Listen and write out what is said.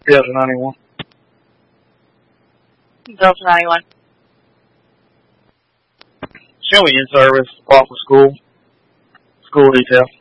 Delta 91. Delta 91. Show me in service, off of school detail.